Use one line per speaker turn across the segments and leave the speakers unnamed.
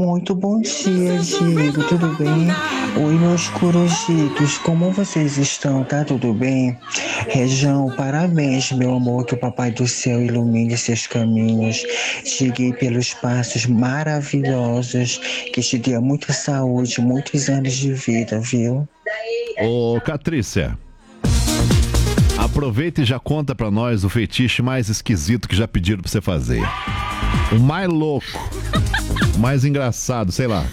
Muito bom dia, Diego, tudo bem? Oi, meus corujitos, como vocês estão? Tá tudo bem? Região, parabéns, meu amor, que o Papai do Céu ilumine seus caminhos, te guie pelos passos maravilhosos, que te dê muita saúde, muitos anos de vida, viu?
Ô, Catrícia, aproveita e já conta pra nós o fetiche mais esquisito que já pediram pra você fazer. O mais louco, o mais engraçado, sei lá.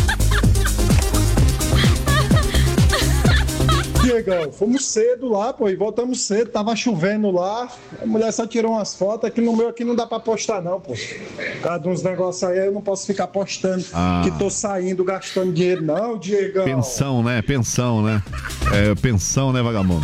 Diegão, fomos cedo lá, pô, e voltamos cedo, tava chovendo lá, a mulher só tirou umas fotos, aqui no meu aqui não dá pra postar não, pô. Por causa de uns negócios aí, eu não posso ficar postando que tô saindo, gastando dinheiro não, Diegão.
Pensão, né? Pensão, né? Pensão, né, vagabundo?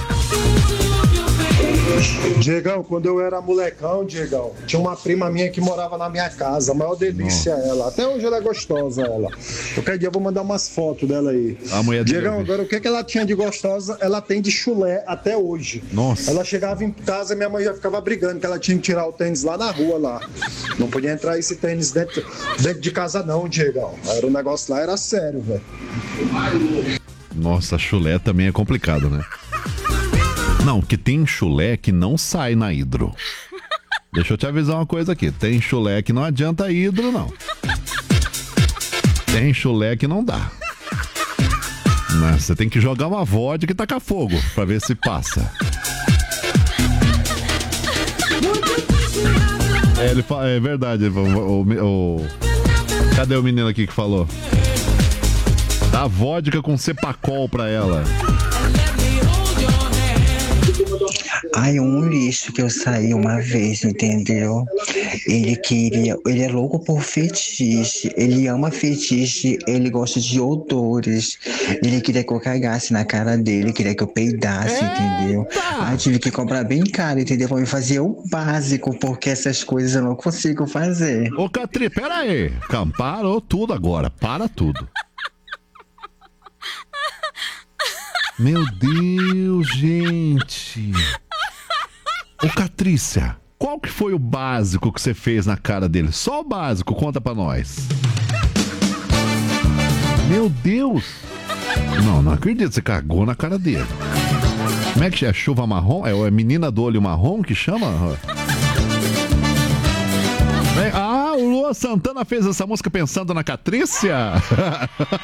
Diegão, quando eu era molecão, Diegão, tinha uma prima minha que morava na minha casa, a maior delícia ela. Até hoje ela é gostosa, ela. Qualquer dia eu vou mandar umas fotos dela aí.
A mulher dele,
Diegão, agora o que ela tinha de gostosa, ela tem de chulé até hoje.
Nossa.
Ela chegava em casa e minha mãe já ficava brigando, que ela tinha que tirar o tênis lá na rua, lá. Não podia entrar esse tênis dentro de casa não, Diegão. Era, o negócio lá era sério, velho.
Nossa, chulé também é complicado, né? Não, que tem chulé que não sai na hidro. Deixa eu te avisar uma coisa aqui. Tem chulé que não adianta hidro, não. Tem chulé que não dá. Né? Você tem que jogar uma vodka e tacar fogo pra ver se passa. É verdade. Cadê o menino aqui que falou? Dá vodka com cepacol pra ela.
Ai, um lixo que eu saí uma vez, entendeu? Ele é louco por fetiche, ele ama fetiche, ele gosta de odores, ele queria que eu cagasse na cara dele, queria que eu peidasse, entendeu? Ai, tive que comprar bem caro, entendeu? Pra me fazer o básico, porque essas coisas eu não consigo fazer.
Ô, Catri, pera aí. Parou tudo agora, para tudo. Meu Deus, gente. Ô, Catrícia, qual que foi o básico que você fez na cara dele? Só o básico, conta pra nós. Meu Deus. Não acredito, você cagou na cara dele. Como é que é? Chuva marrom? É menina do olho marrom que chama? O Luan Santana fez essa música pensando na Catrícia?